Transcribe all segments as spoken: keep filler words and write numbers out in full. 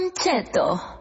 Cheto.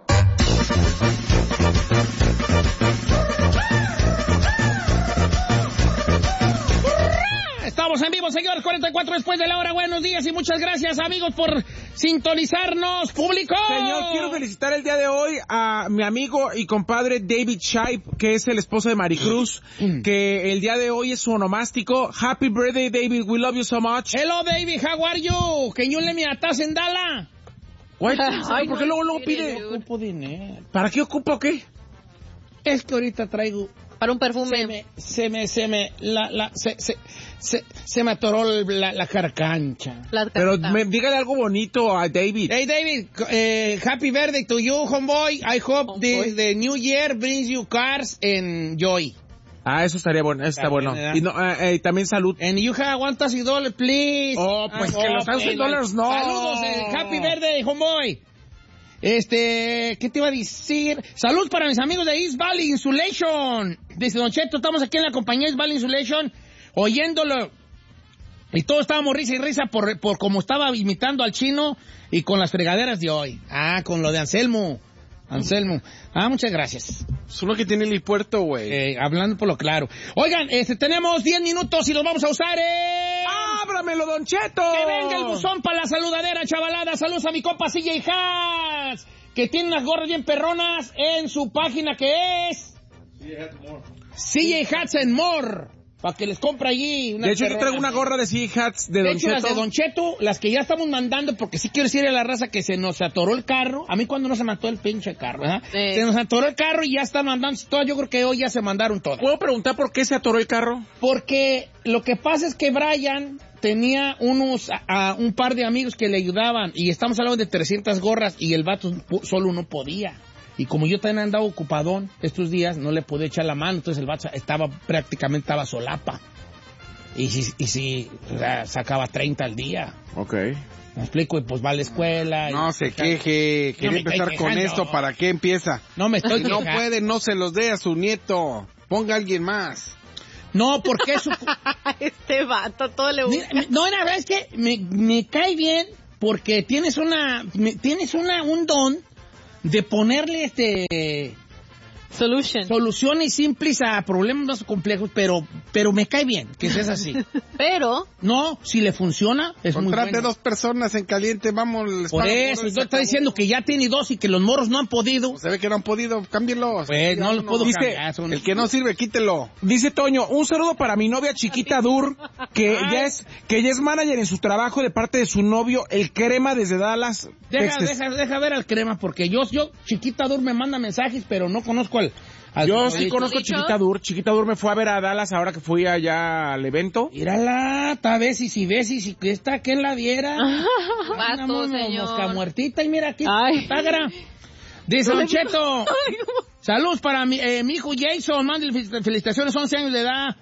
Estamos en vivo, señores, cuarenta y cuatro después de la hora. Buenos días y muchas gracias, amigos, por sintonizarnos, público. Señor, quiero felicitar el día de hoy a mi amigo y compadre David Shipe, que es el esposo de Maricruz, mm. que el día de hoy es su onomástico. Happy birthday, David, we love you so much. Hello, David, how are you? Can you let me atas en Dala? Ay, Ay, ¿por qué luego, luego pide? Ocupo dinero. ¿Para qué ocupa o qué? Es que ahorita traigo... Para un perfume. Se me, se me, se me, la, la, se, se, se, se me atoró la, la carcancha. La Pero me, dígale algo bonito a David. Hey, David, eh, happy birthday to you, homeboy. I hope the, the new year brings you cars and joy. Ah, eso estaría bueno, eso está bueno. Y no, eh, eh, también salud. And you have one thousand dollars, please. Oh, pues ah, que oh, los thousand dollars no. Saludos, eh, happy birthday, homeboy. Este, ¿qué te iba a decir? Salud para mis amigos de East Valley Insulation. Dice Don Cheto, estamos aquí en la compañía East Valley Insulation, oyéndolo. Y todos estábamos risa y risa por, por como estaba imitando al chino y con las fregaderas de hoy. Ah, con lo de Anselmo. Anselmo. Ah, muchas gracias. Solo que tiene el puerto, güey. Eh, hablando por lo claro. Oigan, este, tenemos diez minutos y los vamos a usar en... ¡Ábramelo, Don Cheto! ¡Que venga el buzón para la saludadera, chavalada! Saludos a mi compa C J Hats, que tiene unas gorras bien perronas en su página que es... C J Hats and More. Para que les compre allí. De hecho, yo traigo una gorra de C J Hats de, de Don hecho, Cheto. Las de Don Cheto, las que ya estamos mandando, porque sí quiero decirle a la raza que se nos atoró el carro. A mí cuando no se mató el pinche carro, ¿verdad? Sí. Se nos atoró el carro y ya están mandando todas. Yo creo que hoy ya se mandaron todas. ¿Puedo preguntar por qué se atoró el carro? Porque lo que pasa es que Brian tenía unos, a, a un par de amigos que le ayudaban. Y estamos hablando de trescientas gorras y el vato solo no podía. Y como yo también andaba ocupadón estos días, no le pude echar la mano. Entonces el vato estaba prácticamente estaba solapa. Y si, y si o sea, sacaba treinta al día. Ok. Me explico, y pues va a la escuela. No y, se queje, quería no empezar con esto, ¿para qué empieza? No me estoy Si no puede, no se los dé a su nieto, ponga a alguien más. No, porque eso... este vato, todo le gusta. No, la verdad es que me, me cae bien porque tienes una, me, tienes una, un don de ponerle este... Solution. Soluciones simples a problemas más complejos, pero pero me cae bien que seas así. Pero... No, si le funciona, es muy bueno. Contrate dos personas en caliente, vamos... Les por eso, usted está diciendo que ya tiene dos y que los morros no han podido. Se ve que no han podido, cámbienlos. Pues no los puedo dice, cambiar. Son... El que no sirve, quítelo. Dice Toño, un saludo para mi novia chiquita Dur, que ya es que ya es manager en su trabajo de parte de su novio, el Crema desde Dallas. Deja, deja, deja ver al Crema, porque yo, yo, chiquita Dur me manda mensajes, pero no conozco al... Al Yo sí conozco a Chiquita Dur. Chiquita Dur me fue a ver a Dallas ahora que fui allá al evento. Mírala, tal vez y si ves y si está, ¿quién la viera? Vato, señor. Mosca muertita y mira aquí, tagra. Dice Don Cheto, saludos para mi, eh, mi hijo Jason, mande felicitaciones, once años de edad.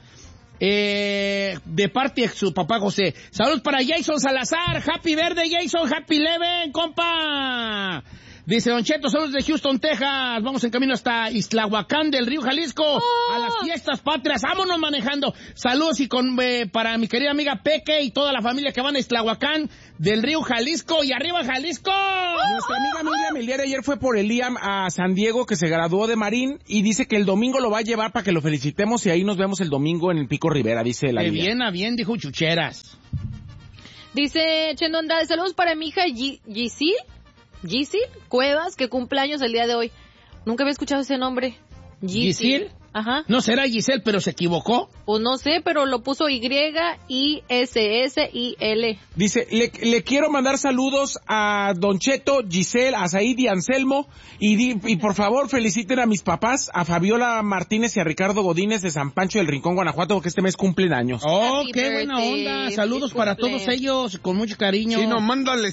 Eh, de parte de su papá José. Saludos para Jason Salazar, happy birthday Jason, happy eleven, compa. Dice Don Cheto, saludos de Houston, Texas. Vamos en camino hasta Islahuacán del Río Jalisco. Oh. A las fiestas patrias. Vámonos manejando. Saludos y con eh, para mi querida amiga Peque y toda la familia que van a Islahuacán del Río Jalisco. Y arriba Jalisco. Oh. Nuestra amiga Miriam el día de ayer fue por el I A M a San Diego, que se graduó de Marín. Y dice que el domingo lo va a llevar para que lo felicitemos. Y ahí nos vemos el domingo en el Pico Rivera, dice la Que bien a bien, dijo Chucheras. Dice Chendo Andrade, saludos para mi hija Gisil. Gisil Cuevas, que cumpleaños el día de hoy. Nunca había escuchado ese nombre. Gisil. Ajá. No será Giselle, pero se equivocó. Pues no sé, pero lo puso Y I S S I L. Dice, le, le quiero mandar saludos a Don Cheto, Giselle, a Said y Anselmo. Y, di, y por favor feliciten a mis papás, a Fabiola Martínez y a Ricardo Godínez de San Pancho del Rincón, Guanajuato, porque este mes cumplen años. Oh, Happy qué birthday. Buena onda. Saludos para todos ellos, con mucho cariño. Sí, no, mándale